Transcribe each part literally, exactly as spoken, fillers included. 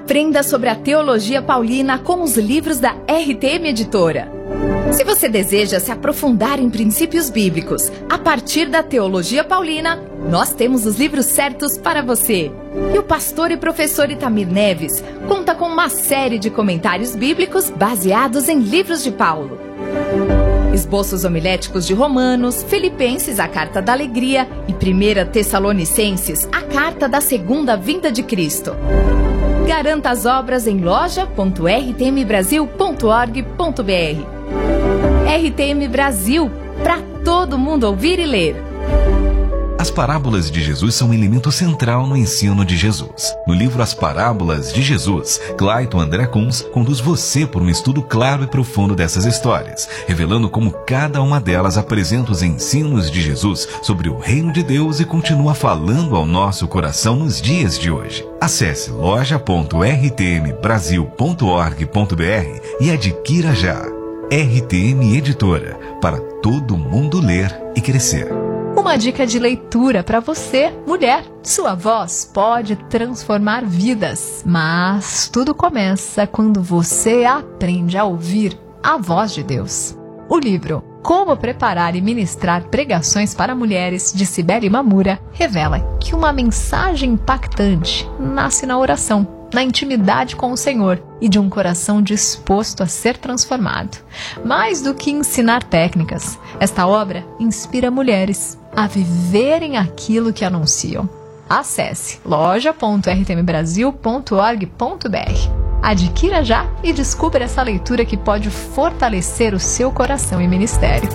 Aprenda sobre a teologia paulina com os livros da R T M Editora. Se você deseja se aprofundar em princípios bíblicos a partir da teologia paulina, nós temos os livros certos para você. E o pastor e professor Itamir Neves conta com uma série de comentários bíblicos baseados em livros de Paulo. Esboços homiléticos de Romanos, Filipenses, a Carta da Alegria e primeira Tessalonicenses, a Carta da Segunda Vinda de Cristo. Garanta as obras em loja ponto r t m brasil ponto org ponto b r. R T M Brasil, para todo mundo ouvir e ler. As parábolas de Jesus são um elemento central no ensino de Jesus. No livro As Parábolas de Jesus, Clayton André Kunz conduz você por um estudo claro e profundo dessas histórias, revelando como cada uma delas apresenta os ensinos de Jesus sobre o reino de Deus e continua falando ao nosso coração nos dias de hoje. Acesse loja ponto r t m brasil ponto org ponto b r e adquira já. R T M Editora, para todo mundo ler e crescer. Uma dica de leitura para você, mulher. Sua voz pode transformar vidas, mas tudo começa quando você aprende a ouvir a voz de Deus. O livro Como Preparar e Ministrar Pregações para Mulheres, de Cibele Mamura, revela que uma mensagem impactante nasce na oração, na intimidade com o Senhor e de um coração disposto a ser transformado. Mais do que ensinar técnicas, esta obra inspira mulheres a viverem aquilo que anunciam. Acesse loja ponto r t m brasil ponto org ponto b r. Adquira já e descubra essa leitura que pode fortalecer o seu coração e ministério.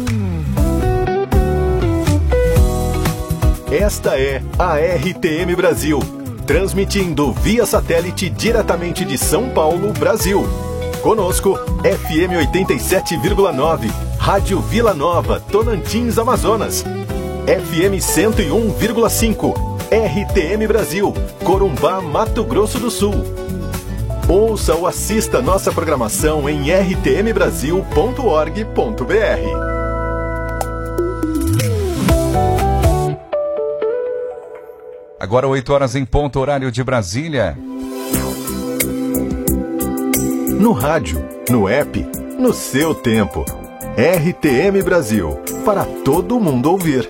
Esta é a R T M Brasil, transmitindo via satélite diretamente de São Paulo, Brasil. Conosco, F M oitenta e sete vírgula nove, Rádio Vila Nova, Tocantins, Amazonas. F M cento e um vírgula cinco, R T M Brasil, Corumbá, Mato Grosso do Sul. Ouça ou assista nossa programação em r t m brasil ponto org ponto b r. Agora oito horas em ponto, horário de Brasília. No rádio, no app, no seu tempo. R T M Brasil, para todo mundo ouvir.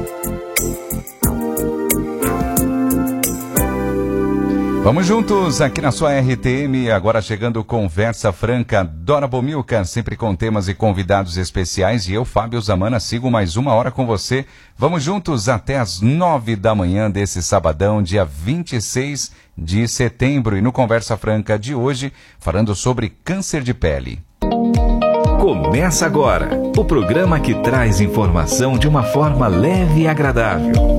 Vamos juntos aqui na sua R T M, agora chegando Conversa Franca. Dora Bomilca, sempre com temas e convidados especiais, e eu, Fábio Zamana, sigo mais uma hora com você. Vamos juntos até as nove da manhã desse sabadão, dia vinte e seis de setembro, e no Conversa Franca de hoje, falando sobre câncer de pele. Começa agora o programa que traz informação de uma forma leve e agradável.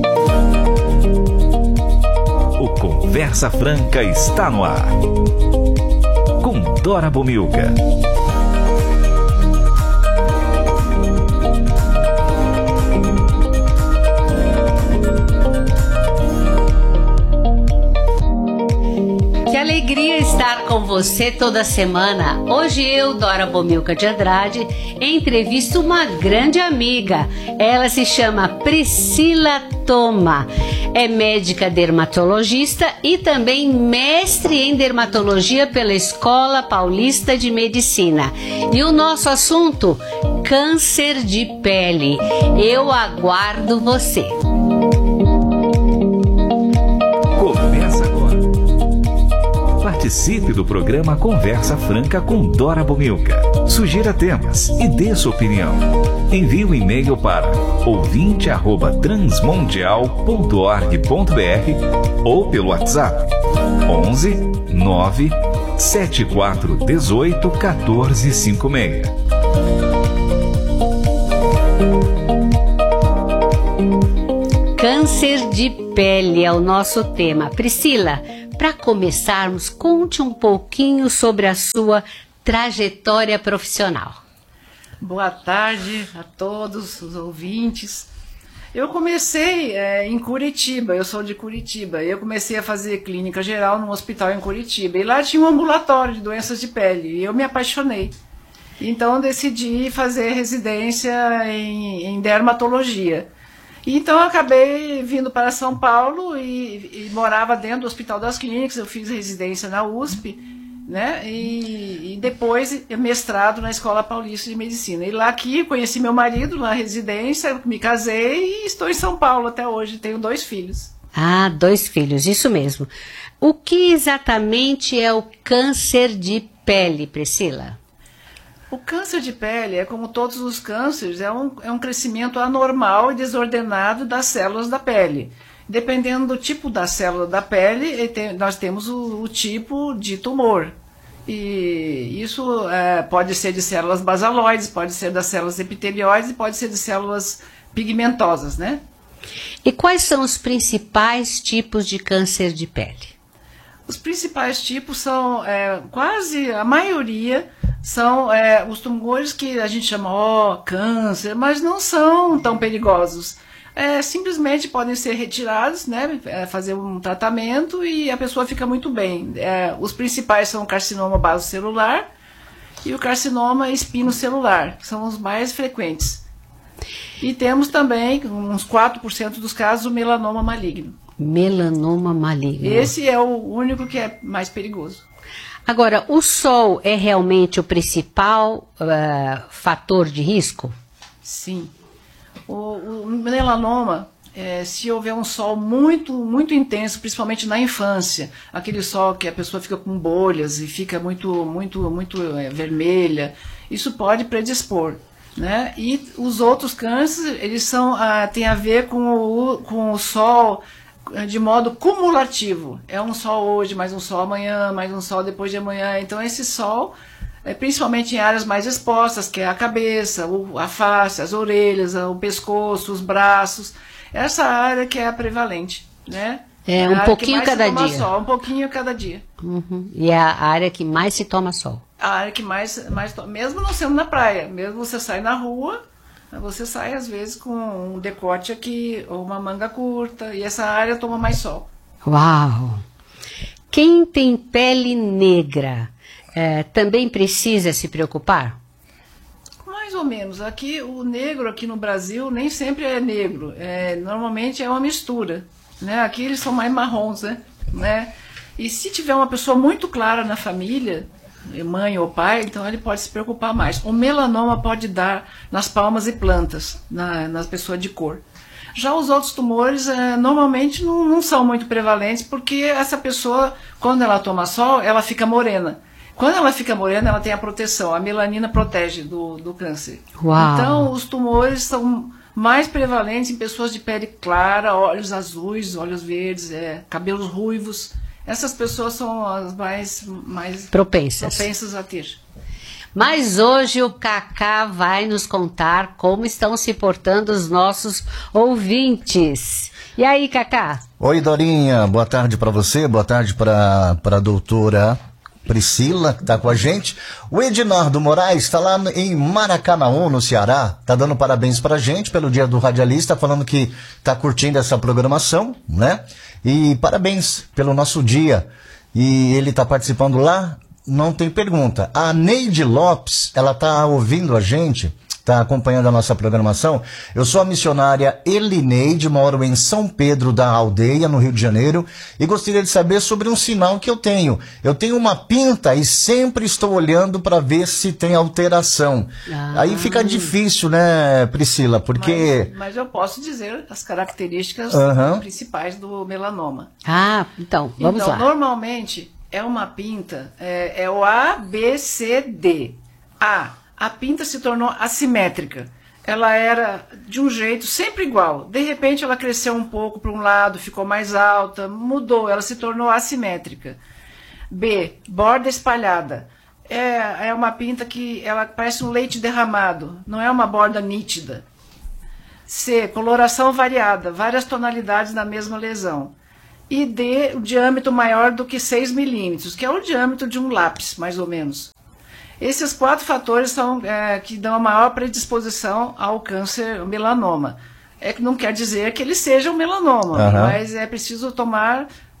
O Conversa Franca está no ar. Com Dora Bomilca. Que alegria estar com você toda semana. Hoje eu, Dora Bomilca de Andrade, entrevisto uma grande amiga. Ela se chama Priscila Toma. É médica dermatologista e também mestre em dermatologia pela Escola Paulista de Medicina. E o nosso assunto, câncer de pele. Eu aguardo você. Começa agora. Participe do programa Conversa Franca com Dora Bomilca. Sugira temas e dê sua opinião. Envie um e-mail para ouvinte arroba transmundial ponto org ponto b r ou pelo WhatsApp onze nove sete quatro um oito um quatro cinco seis. Câncer de pele é o nosso tema. Priscila, para começarmos, conte um pouquinho sobre a sua trajetória profissional. Boa tarde a todos os ouvintes. Eu comecei é, em Curitiba, eu sou de Curitiba. Eu comecei a fazer clínica geral num hospital em Curitiba. E lá tinha um ambulatório de doenças de pele. E eu me apaixonei. Então eu decidi fazer residência em, em dermatologia. Então eu acabei vindo para São Paulo e, e morava dentro do Hospital das Clínicas. Eu fiz residência na U S P, né? E, e depois mestrado na Escola Paulista de Medicina. E lá aqui conheci meu marido na residência, me casei e estou em São Paulo até hoje. Tenho dois filhos. Ah, dois filhos, isso mesmo. O que exatamente é o câncer de pele, Priscila? O câncer de pele é como todos os cânceres, é um, é um crescimento anormal e desordenado das células da pele. Dependendo do tipo da célula da pele, tem, nós temos o, o tipo de tumor. E isso é, pode ser de células basaloides, pode ser das células epitelióides e pode ser de células pigmentosas, né? E quais são os principais tipos de câncer de pele? Os principais tipos são, é, quase a maioria, são é, os tumores que a gente chama, ó, câncer, mas não são tão perigosos. É, simplesmente podem ser retirados, né, é, fazer um tratamento e a pessoa fica muito bem. É, os principais são o carcinoma basocelular e o carcinoma espinocelular, que são os mais frequentes. E temos também, uns quatro por cento dos casos, o melanoma maligno. Melanoma maligno. Esse é o único que é mais perigoso. Agora, o sol é realmente o principal uh, fator de risco? Sim. O, o melanoma, é, se houver um sol muito, muito intenso, principalmente na infância, aquele sol que a pessoa fica com bolhas e fica muito, muito, muito é, vermelha, isso pode predispor. Né? E os outros cânceres, eles são, ah, tem a ver com o, com o sol de modo cumulativo. É um sol hoje, mais um sol amanhã, mais um sol depois de amanhã. Então esse sol, é, principalmente em áreas mais expostas, que é a cabeça, o, a face, as orelhas, o pescoço, os braços, essa área que é a prevalente, né? É, um a pouquinho cada dia. Sol, um pouquinho cada dia. Uhum. E é a área que mais se toma sol. A área que mais, mais toma, mesmo não sendo na praia, mesmo você sai na rua, você sai às vezes com um decote aqui, ou uma manga curta, e essa área toma mais sol. Uau! Quem tem pele negra é, também precisa se preocupar? Mais ou menos. Aqui, o negro aqui no Brasil nem sempre é negro. É, normalmente é uma mistura. Né? Aqui eles são mais marrons, né? né? E se tiver uma pessoa muito clara na família, mãe ou pai, então ele pode se preocupar mais. O melanoma pode dar nas palmas e plantas, na, nas pessoas de cor. Já os outros tumores, é, normalmente não, não são muito prevalentes, porque essa pessoa, quando ela toma sol, ela fica morena. Quando ela fica morena, ela tem a proteção, a melanina protege do, do câncer. Uau. Então, os tumores são mais prevalentes em pessoas de pele clara, olhos azuis, olhos verdes, é, cabelos ruivos. Essas pessoas são as mais, mais propensas. propensas a ter. Mas hoje o Cacá vai nos contar como estão se portando os nossos ouvintes. E aí, Cacá? Oi, Dorinha. Boa tarde para você, boa tarde para a doutora Priscila, que está com a gente. O Ednardo Moraes está lá em Maracanaú, no Ceará, está dando parabéns para a gente pelo Dia do Radialista, falando que está curtindo essa programação, né? E parabéns pelo nosso dia. E ele está participando lá, não tem pergunta. A Neide Lopes, ela está ouvindo a gente, está acompanhando a nossa programação. Eu sou a missionária Elineide, moro em São Pedro da Aldeia, no Rio de Janeiro, e gostaria de saber sobre um sinal que eu tenho. Eu tenho uma pinta e sempre estou olhando para ver se tem alteração. Ah. Aí fica difícil, né, Priscila? Porque... Mas, mas eu posso dizer as características uhum. principais do melanoma. Ah, então, vamos então, lá. Normalmente, é uma pinta, é, é o A, B, C, D. A. A pinta se tornou assimétrica. Ela era de um jeito sempre igual. De repente ela cresceu um pouco para um lado, ficou mais alta, mudou, ela se tornou assimétrica. B, borda espalhada. É, é uma pinta que ela parece um leite derramado, não é uma borda nítida. C, coloração variada, várias tonalidades na mesma lesão. E D, o diâmetro maior do que seis milímetros, que é o diâmetro de um lápis, mais ou menos. Esses quatro fatores são é, que dão a maior predisposição ao câncer, ao melanoma. É que não quer dizer que ele seja um melanoma, uhum. mas é preciso tomar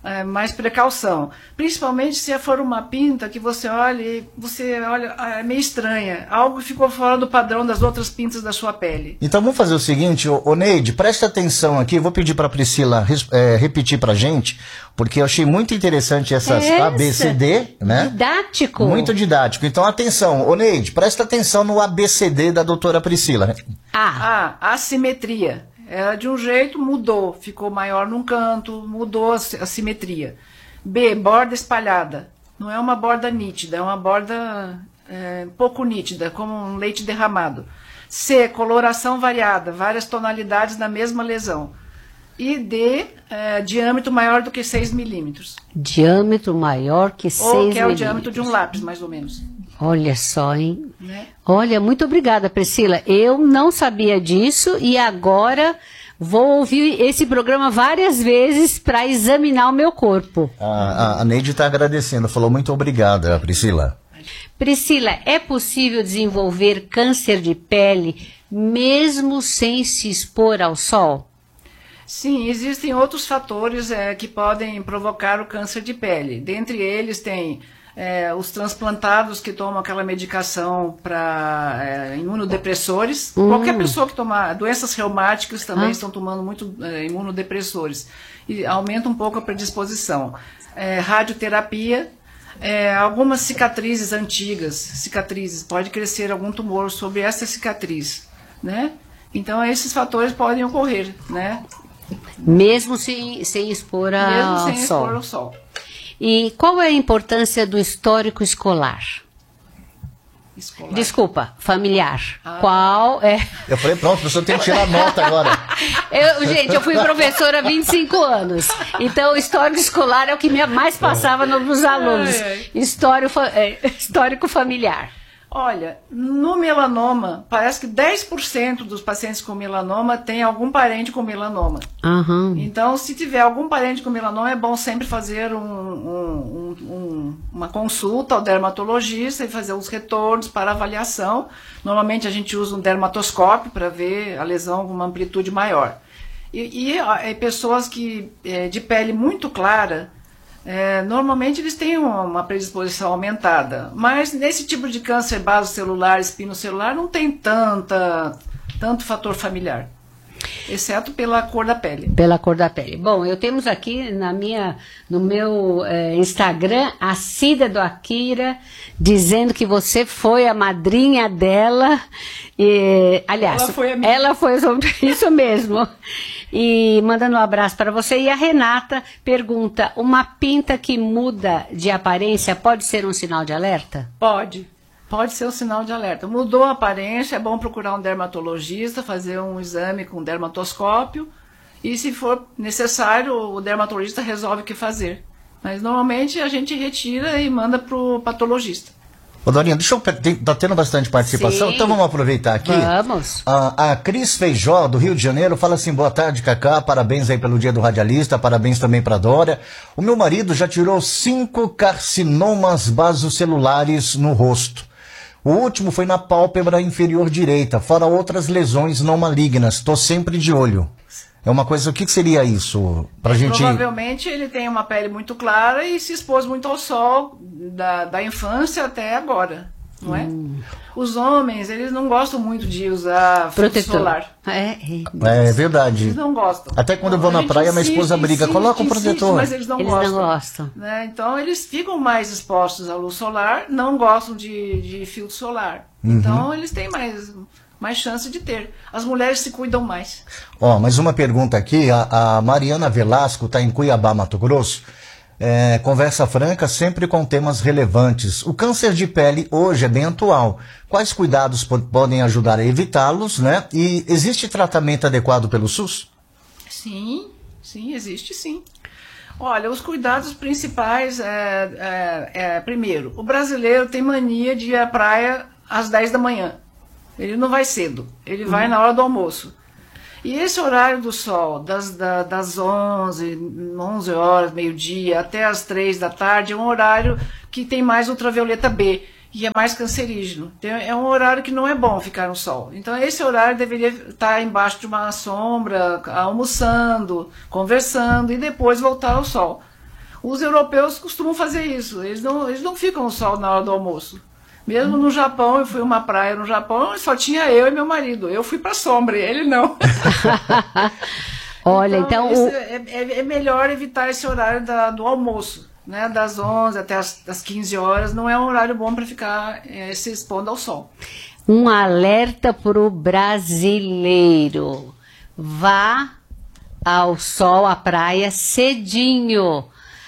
é, mais precaução. Principalmente se for uma pinta que você olha e você olha, é meio estranha. Algo que ficou fora do padrão das outras pintas da sua pele. Então vamos fazer o seguinte, ô, ô Neide, presta atenção aqui, vou pedir para a Priscila res, é, repetir para a gente, porque eu achei muito interessante essas Essa. A B C D, né? Didático. Muito didático. Então atenção, ô Neide, presta atenção no A B C D da doutora Priscila. A. A, assimetria. Era de um jeito, mudou, ficou maior num canto, mudou a, a simetria. B, borda espalhada. Não é uma borda nítida, é uma borda é, pouco nítida, como um leite derramado. C, coloração variada, várias tonalidades na mesma lesão. E D, é, diâmetro maior do que seis milímetros. Diâmetro maior que seis Ou milímetros. que é o diâmetro de um lápis, mais ou menos. Olha só, hein? Né? Olha, muito obrigada, Priscila. Eu não sabia disso e agora vou ouvir esse programa várias vezes para examinar o meu corpo. A, a, a Neide está agradecendo, falou muito obrigada, Priscila. Priscila, é possível desenvolver câncer de pele mesmo sem se expor ao sol? Sim, existem outros fatores é, que podem provocar o câncer de pele. Dentre eles tem é, os transplantados que tomam aquela medicação para é, imunodepressores. Hum. Qualquer pessoa que toma doenças reumáticas também Ah. estão tomando muito é, imunodepressores. E aumenta um pouco a predisposição. É, radioterapia, é, algumas cicatrizes antigas, cicatrizes, pode crescer algum tumor sobre essa cicatriz, né? Então esses fatores podem ocorrer, né? Mesmo sem, sem expor a- Mesmo ao sem sol. expor ao sol. E qual é a importância do histórico escolar? Escolar. Desculpa, familiar. Ah. Qual é? Eu falei, pronto, a pessoa tem que tirar nota agora. Eu, gente, eu fui professora há vinte e cinco anos. Então, o histórico escolar é o que me mais passava no- nos alunos. Ai, ai. Histórico, fa- é, histórico familiar. Olha, no melanoma, parece que dez por cento dos pacientes com melanoma tem algum parente com melanoma. Aham. Então, se tiver algum parente com melanoma, é bom sempre fazer um- um- um- um- uma consulta ao dermatologista e fazer os retornos para avaliação. Normalmente, a gente usa um dermatoscópio para ver a lesão com uma amplitude maior. E, e é, pessoas que é, de pele muito clara, é, normalmente eles têm uma, uma predisposição aumentada. Mas nesse tipo de câncer basocelular, espinocelular, não tem tanta, tanto fator familiar. Exceto pela cor da pele. Pela cor da pele. Bom, eu temos aqui na minha, no meu eh, Instagram a Cida do Akira dizendo que você foi a madrinha dela. E, aliás, Ela foi a minha. ela foi isso mesmo. E mandando um abraço para você. E a Renata pergunta: uma pinta que muda de aparência pode ser um sinal de alerta? Pode. Pode ser um sinal de alerta. Mudou a aparência, é bom procurar um dermatologista, fazer um exame com dermatoscópio. E se for necessário, o dermatologista resolve o que fazer. Mas normalmente a gente retira e manda para o patologista. Ô, Dorinha, deixa eu... per- tem- Tá tendo bastante participação, Sim. então vamos aproveitar aqui. Vamos. A, a Cris Feijó, do Rio de Janeiro, fala assim, boa tarde, Cacá, parabéns aí pelo dia do radialista, parabéns também pra Dória. O meu marido já tirou cinco carcinomas basocelulares no rosto. O último foi na pálpebra inferior direita, fora outras lesões não malignas. Tô sempre de olho. É uma coisa, o que que seria isso? Pra gente... Provavelmente ele tem uma pele muito clara e se expôs muito ao sol da, da infância até agora, não é? Os homens, eles não gostam muito de usar filtro Protetor. solar. É, é. É verdade. Eles não gostam. Até quando eu vou A na gente praia, minha insiste, esposa briga, insiste, coloca um insiste, protetor. Mas eles não Eles gostam. não gostam. Né? Então eles ficam mais expostos à luz solar, não gostam de, de filtro solar. Uhum. Então eles têm mais, mais chance de ter. As mulheres se cuidam mais. Ó, mais uma pergunta aqui. A, a Mariana Velasco está em Cuiabá, Mato Grosso. É, conversa franca, sempre com temas relevantes. O câncer de pele hoje é bem atual. Quais cuidados po- podem ajudar a evitá-los, né? E existe tratamento adequado pelo SUS? Sim, sim, existe sim. Olha, os cuidados principais é, é, é, primeiro, o brasileiro tem mania de ir à praia às dez da manhã. Ele não vai cedo, ele vai na hora do almoço. E esse horário do sol, das, da, das onze, onze horas, meio-dia, até as três da tarde, é um horário que tem mais ultravioleta B e é mais cancerígeno. Então, é um horário que não é bom ficar no sol. Então, esse horário deveria estar embaixo de uma sombra, almoçando, conversando e depois voltar ao sol. Os europeus costumam fazer isso, eles não, eles não ficam ao sol na hora do almoço. Mesmo no Japão, eu fui a uma praia no Japão, só tinha eu e meu marido. Eu fui para sombra, ele não. Olha, então... então o... é, é, é melhor evitar esse horário da, do almoço, né? Das onze até as das quinze horas, não é um horário bom para ficar é, se expondo ao sol. Um alerta para o brasileiro. Vá ao sol, à praia, cedinho.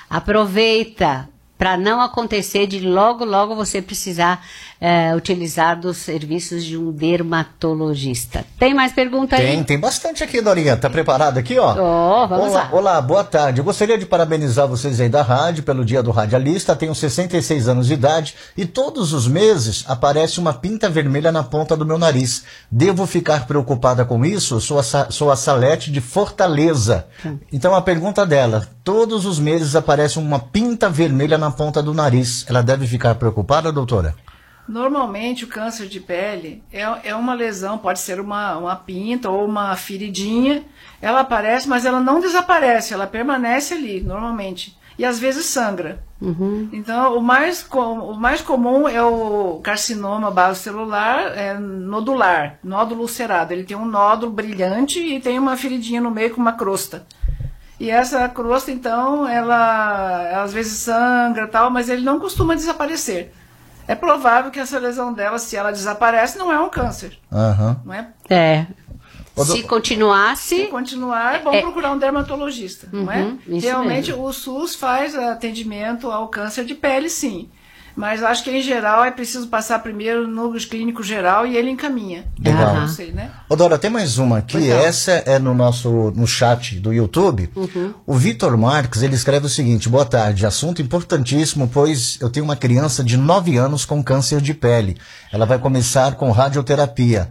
Aproveita para não acontecer de logo, logo você precisar é, utilizar dos serviços de um dermatologista. Tem mais pergunta aí? Tem, tem bastante aqui, Dorinha. Tá preparado aqui, ó? Oh, vamos olá, lá. Olá, boa tarde. Eu gostaria de parabenizar vocês aí da rádio pelo Dia do Radialista. Tenho sessenta e seis anos de idade e todos os meses aparece uma pinta vermelha na ponta do meu nariz. Devo ficar preocupada com isso? Sou a, sou a Salete de Fortaleza. Hum. Então a pergunta dela, todos os meses aparece uma pinta vermelha na ponta do nariz. Ela deve ficar preocupada, doutora? Normalmente o câncer de pele é, é uma lesão, pode ser uma, uma pinta ou uma feridinha. Ela aparece, mas ela não desaparece, ela permanece ali, normalmente. E às vezes sangra. Uhum. Então, o mais, com, o mais comum é o carcinoma basocelular é, nodular, nódulo ulcerado. Ele tem um nódulo brilhante e tem uma feridinha no meio com uma crosta. E essa crosta, então, ela, ela às vezes sangra e tal, mas ele não costuma desaparecer. É provável que essa lesão dela, se ela desaparece, não é um câncer. Uhum. Não é? É. Se continuasse... Se continuar, é bom é... procurar um dermatologista. Uhum, não é? Realmente, mesmo. O SUS faz atendimento ao câncer de pele, sim. Mas acho que, em geral, é preciso passar primeiro no clínico geral e ele encaminha. Legal. Não sei, né? Ô, Dora, tem mais uma aqui. Então. Essa é no nosso no chat do YouTube. Uhum. O Vitor Marques, ele escreve o seguinte: boa tarde, assunto importantíssimo, pois eu tenho uma criança de nove anos com câncer de pele. Ela vai começar com radioterapia.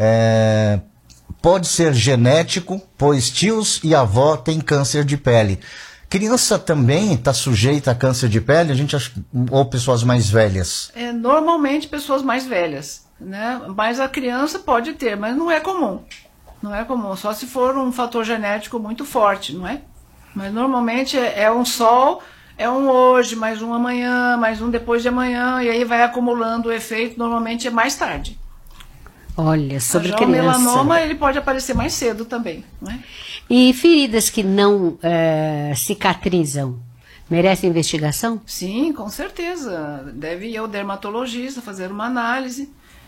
É... Pode ser genético, pois tios e avó têm câncer de pele. Criança também está sujeita a câncer de pele, a gente acha, ou pessoas mais velhas? É, normalmente pessoas mais velhas, né? Mas a criança pode ter, mas não é comum. Não é comum, só se for um fator genético muito forte, não é? Mas normalmente é, é um sol, é um hoje, mais um amanhã, mais um depois de amanhã, e aí vai acumulando o efeito, normalmente é mais tarde. Olha, sobre Já criança. O melanoma, ele pode aparecer mais cedo também, não é? E feridas que não é, cicatrizam, merecem investigação? Sim, com certeza. Deve ir ao dermatologista fazer uma análise,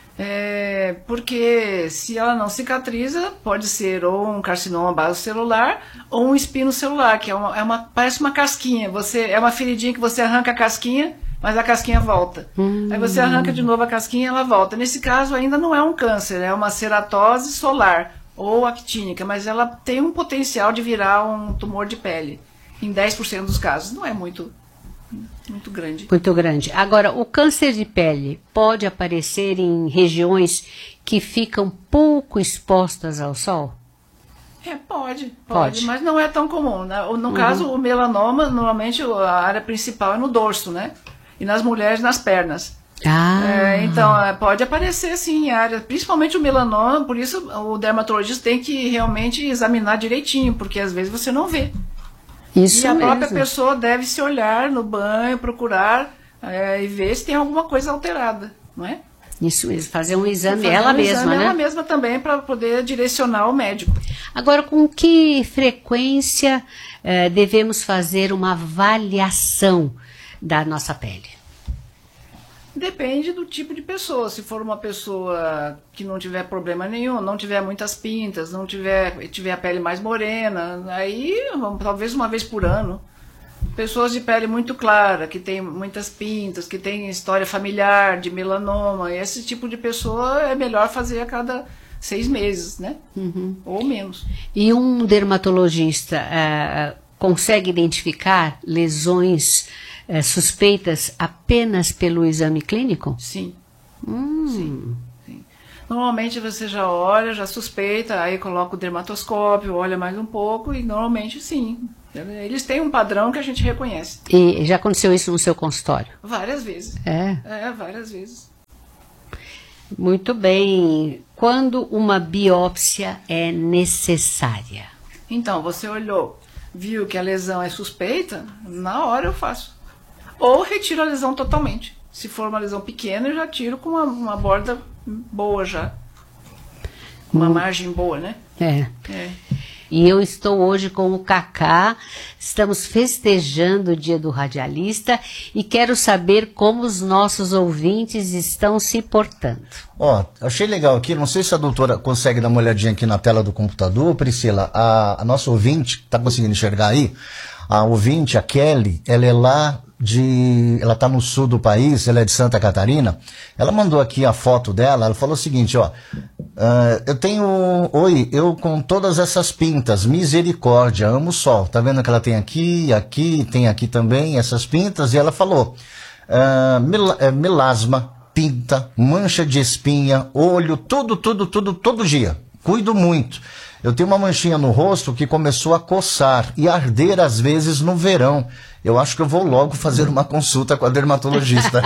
é, porque se ela não cicatriza, pode ser ou um carcinoma basocelular ou um espino celular, que é uma, é uma, parece uma casquinha. Você, é uma feridinha que você arranca a casquinha, mas a casquinha volta. Hum. Aí você arranca de novo a casquinha e ela volta. Nesse caso ainda não é um câncer, é uma ceratose solar ou actínica, mas ela tem um potencial de virar um tumor de pele. Em dez por cento dos casos. Não é muito, muito grande. Muito grande. Agora, o câncer de pele pode aparecer em regiões que ficam pouco expostas ao sol? É, pode, pode, pode. Mas não é tão comum. Né? No Uhum. caso, o melanoma, normalmente a área principal é no dorso, né? E nas mulheres, nas pernas. Ah. É, então, é, pode aparecer sim em área, principalmente o melanoma, por isso o dermatologista tem que realmente examinar direitinho, porque às vezes você não vê. Isso e a mesmo. própria pessoa deve se olhar no banho, procurar é, e ver se tem alguma coisa alterada, não é? Isso mesmo, fazer um exame fazer ela um mesma, exame né? Ela mesma também, para poder direcionar o médico. Agora, com que frequência eh, devemos fazer uma avaliação da nossa pele? Depende do tipo de pessoa. Se for uma pessoa que não tiver problema nenhum, não tiver muitas pintas, não tiver, tiver a pele mais morena, aí talvez uma vez por ano. Pessoas de pele muito clara, que tem muitas pintas, que tem história familiar de melanoma, esse tipo de pessoa é melhor fazer a cada seis meses, né? Uhum. Ou menos. E um dermatologista uh, consegue identificar lesões uh, suspeitas apenas pelo exame clínico? Sim. Hum. Sim. Sim. Normalmente você já olha, já suspeita, aí coloca o dermatoscópio, olha mais um pouco e normalmente sim. Eles têm um padrão que a gente reconhece. E já aconteceu isso no seu consultório? Várias vezes. É? É, várias vezes. Muito bem. Quando uma biópsia é necessária? Então, você olhou viu que a lesão é suspeita, na hora eu faço. Ou retiro a lesão totalmente. Se for uma lesão pequena, eu já tiro com uma, uma borda boa já. Uma hum. margem boa, né? É. É. E eu estou hoje com o Cacá, estamos festejando o Dia do Radialista e quero saber como os nossos ouvintes estão se portando. Ó, achei legal aqui, não sei se a doutora consegue dar uma olhadinha aqui na tela do computador, Priscila, a, a nossa ouvinte, tá conseguindo enxergar aí? A ouvinte, a Kelly, ela é lá de, ela tá no sul do país, ela é de Santa Catarina, ela mandou aqui a foto dela, ela falou o seguinte, ó, Uh, eu tenho, oi, eu com todas essas pintas, misericórdia, amo o sol, tá vendo que ela tem aqui, aqui, tem aqui também essas pintas, e ela falou, uh, mel, é, melasma, pinta, mancha de espinha, olho, tudo, tudo, tudo, todo dia, cuido muito. Eu tenho uma manchinha no rosto que começou a coçar e arder às vezes no verão. Eu acho que eu vou logo fazer uma consulta com a dermatologista.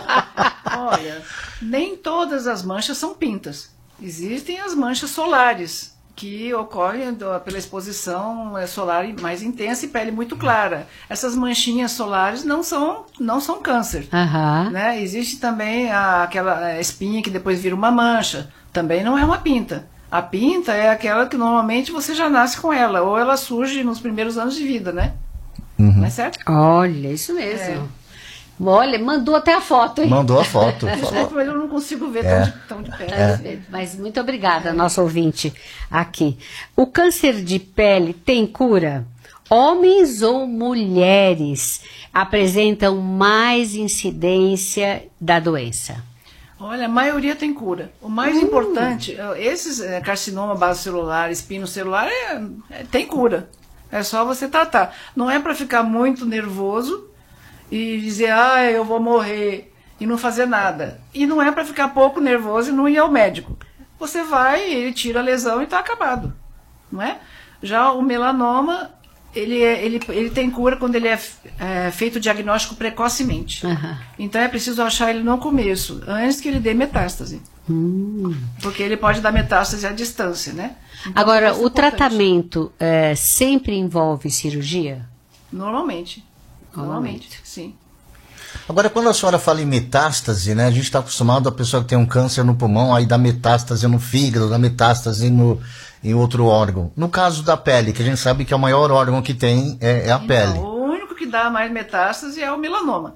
Olha, nem todas as manchas são pintas. Existem as manchas solares, que ocorrem do, pela exposição solar mais intensa e pele muito clara. Essas manchinhas solares não são, não são câncer. Uhum. Né? Existe também a, aquela espinha que depois vira uma mancha. Também não é uma pinta. A pinta é aquela que normalmente você já nasce com ela, ou ela surge nos primeiros anos de vida, né? Uhum. Não é certo? Olha, isso mesmo. É. Olha, mandou até a foto, hein? Mandou a foto. Desculpa, mas eu não consigo ver é. tão, de, tão de perto. É. Mas muito obrigada, nosso ouvinte aqui. O câncer de pele tem cura? Homens ou mulheres apresentam mais incidência da doença? Olha, a maioria tem cura. O mais uh. importante, esses é, carcinoma basocelular, espino celular, é, é, tem cura. É só você tratar. Não é para ficar muito nervoso e dizer, ah, eu vou morrer, e não fazer nada. E não é para ficar pouco nervoso e não ir ao médico. Você vai, ele tira a lesão e está acabado. Não é? Já o melanoma, ele, é, ele, ele tem cura quando ele é, é feito o diagnóstico precocemente. Uhum. Então é preciso achar ele no começo, antes que ele dê metástase. Hum. Porque ele pode dar metástase à distância, né? Então, agora, o tratamento é, sempre envolve cirurgia? Normalmente. Normalmente, sim. Agora, quando a senhora fala em metástase, né, a gente está acostumado a pessoa que tem um câncer no pulmão, aí dá metástase no fígado, dá metástase no, em outro órgão. No caso da pele, que a gente sabe que é o maior órgão que tem é, é a então, pele. O único que dá mais metástase é o melanoma.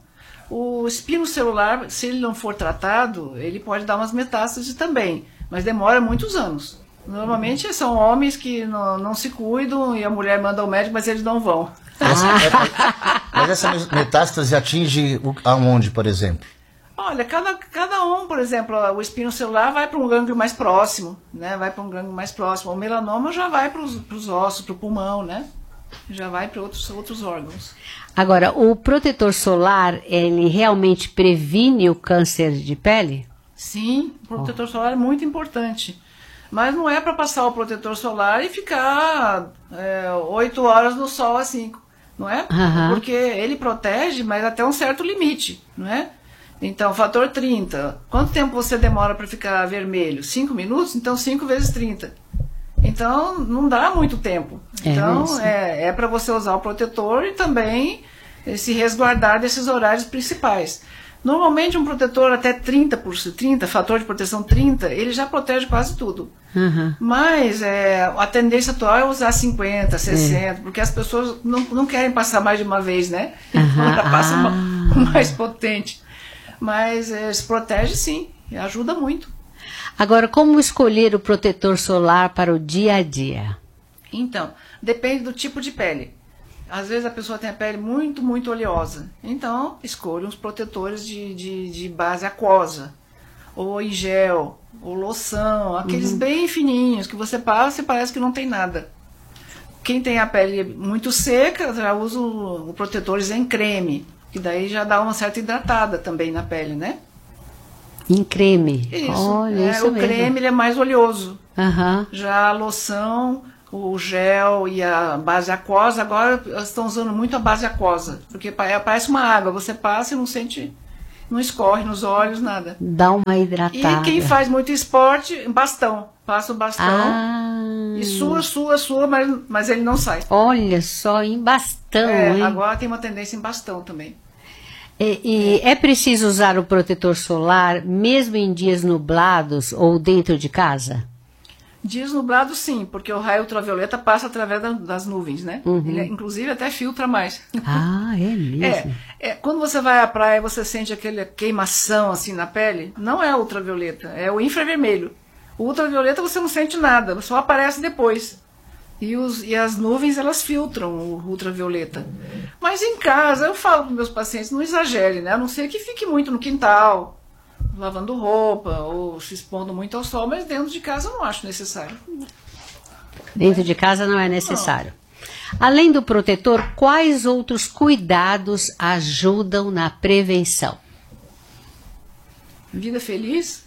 O espino celular, se ele não for tratado, ele pode dar umas metástases também, mas demora muitos anos. Normalmente são homens que não, não se cuidam e a mulher manda ao médico, mas eles não vão. Essa, é, mas essa metástase atinge o, aonde, por exemplo? Olha, cada, cada um, por exemplo, o espino celular vai para um gânglio mais próximo, né? Vai para um gânglio mais próximo. O melanoma já vai para os ossos, para o pulmão, né? Já vai para outros, outros órgãos. Agora, o protetor solar, ele realmente previne o câncer de pele? Sim, o protetor oh. solar é muito importante. Mas não é para passar o protetor solar e ficar oito horas no sol assim, não é? Uhum. Porque ele protege, mas até um certo limite, não é? Então, fator trinta. Quanto tempo você demora para ficar vermelho? cinco minutos? Então, cinco vezes trinta. Então, não dá muito tempo. Então, é, é, é para você usar o protetor e também se resguardar desses horários principais. Normalmente um protetor até trinta por cento, trinta, fator de proteção trinta, ele já protege quase tudo. Uhum. Mas é, a tendência atual é usar cinquenta, sessenta, é. porque as pessoas não, não querem passar mais de uma vez, né? Então uhum. já passa ah. uma, mais potente. Mas é, se protege sim, ajuda muito. Agora, como escolher o protetor solar para o dia a dia? Então, depende do tipo de pele. Às vezes a pessoa tem a pele muito, muito oleosa. Então, escolha uns protetores de, de, de base aquosa. Ou em gel, ou loção. Aqueles uhum. bem fininhos, que você passa e parece que não tem nada. Quem tem a pele muito seca, já usa o, o protetores em creme. Que daí já dá uma certa hidratada também na pele, né? Em creme? Isso. Olha, é, isso o mesmo. creme ele é mais oleoso. Uhum. Já a loção... O gel e a base aquosa, agora elas estão usando muito a base aquosa, porque parece uma água, você passa e não sente, não escorre nos olhos, nada. Dá uma hidratada. E quem faz muito esporte, bastão, passa o bastão, ah. Hum. E sua, sua, sua, mas, mas ele não sai. Olha só, em bastão, É, hein? agora tem uma tendência em bastão também. E, e é preciso usar o protetor solar mesmo em dias nublados ou dentro de casa? Dias nublados, sim, porque o raio ultravioleta passa através da, das nuvens, né? Uhum. Ele, inclusive, até filtra mais. Ah, é mesmo? É, é, quando você vai à praia, você sente aquela queimação assim na pele, não é ultravioleta, é o infravermelho. O ultravioleta você não sente nada, só aparece depois. E, os, e as nuvens, elas filtram o ultravioleta. Mas em casa, eu falo para meus pacientes, não exagere, né? A não ser que fique muito no quintal, lavando roupa ou se expondo muito ao sol, mas dentro de casa eu não acho necessário. Dentro de casa não é necessário. Além do protetor, quais outros cuidados ajudam na prevenção? Vida feliz.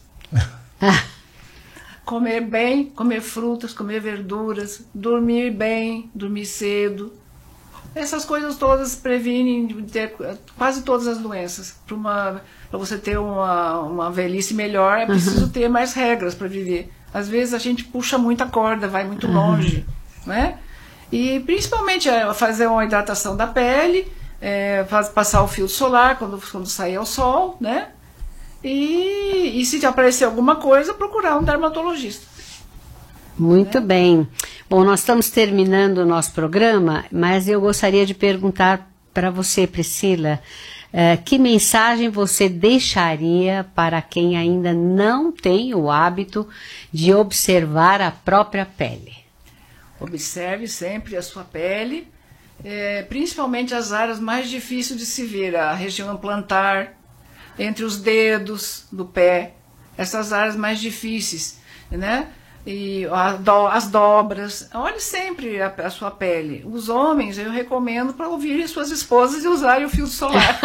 Comer bem, comer frutas, comer verduras, dormir bem, dormir cedo. Essas coisas todas previnem de ter quase todas as doenças. Para você ter uma, uma velhice melhor, é preciso uhum. ter mais regras para viver. Às vezes a gente puxa muita corda, vai muito uhum. longe, né? E principalmente é fazer uma hidratação da pele, é, faz, passar o filtro solar quando, quando sair ao sol, né? E, e se aparecer alguma coisa, procurar um dermatologista. Muito né? bem. Bom, nós estamos terminando o nosso programa, mas eu gostaria de perguntar para você, Priscila, uh, que mensagem você deixaria para quem ainda não tem o hábito de observar a própria pele? Observe sempre a sua pele, é, principalmente as áreas mais difíceis de se ver, a região plantar, entre os dedos do pé, essas áreas mais difíceis, né? E a do, as dobras. Olhe sempre a, a sua pele. Os homens, eu recomendo para ouvirem suas esposas e usarem o filtro solar.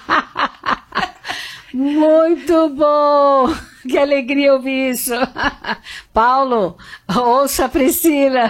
Muito bom! Que alegria ouvir isso. Paulo, ouça a Priscila.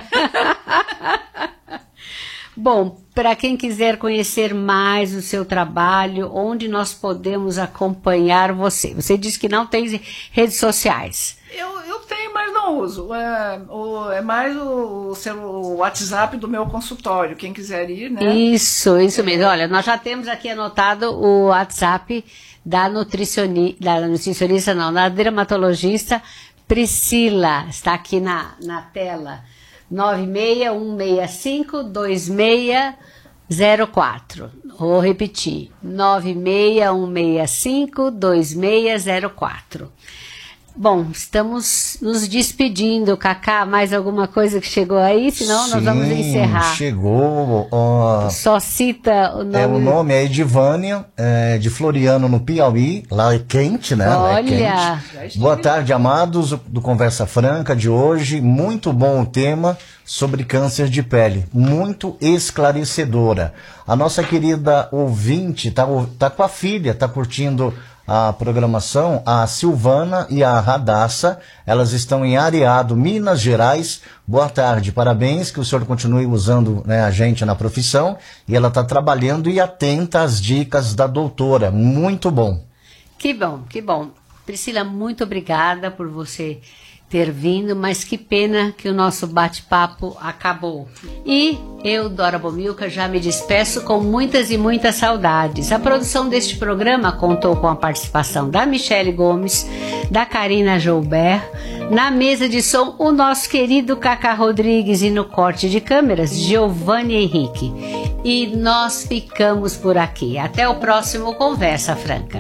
Bom, para quem quiser conhecer mais o seu trabalho, onde nós podemos acompanhar você? Você disse que não tem redes sociais. Eu, eu tenho, mas não uso. É, o, é mais o, o, o WhatsApp do meu consultório, quem quiser ir, né? Isso, isso mesmo. Olha, nós já temos aqui anotado o WhatsApp da nutricionista, da nutricionista não, da dermatologista Priscila. Está aqui na, na tela. nove seis um seis cinco dois seis zero quatro. Vou repetir. nove seis um seis cinco dois seis zero quatro. Bom, estamos nos despedindo, Cacá. Mais alguma coisa que chegou aí? Senão Sim, nós vamos encerrar. Chegou. Ó, Só cita o nome. É, o nome é Edivânia, é, de Floriano, no Piauí. Lá é quente, né? Lá Olha. É quente. Boa tarde, amados do Conversa Franca de hoje. Muito bom o tema sobre câncer de pele. Muito esclarecedora. A nossa querida ouvinte tá, tá com a filha, tá curtindo a programação, a Silvana e a Radassa. Elas estão em Areado, Minas Gerais. Boa tarde, parabéns, que o senhor continue usando, né, a gente na profissão. E ela está trabalhando e atenta às dicas da doutora. Muito bom. Que bom, que bom. Priscila, muito obrigada por você ter vindo, mas que pena que o nosso bate-papo acabou. E eu, Dora Bomilca, já me despeço com muitas e muitas saudades. A produção deste programa contou com a participação da Michele Gomes, da Karina Joubert, na mesa de som o nosso querido Cacá Rodrigues e no corte de câmeras, Giovanni Henrique. E nós ficamos por aqui. Até o próximo Conversa Franca.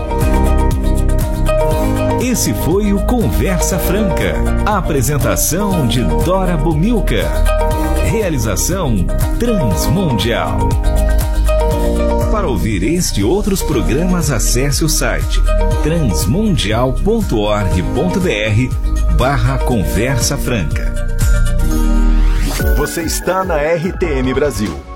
Esse foi o Conversa Franca. A apresentação de Dora Bomilca. Realização Transmundial. Para ouvir este e outros programas, acesse o site transmundial ponto org ponto br barra Conversa Franca. Você está na R T M Brasil.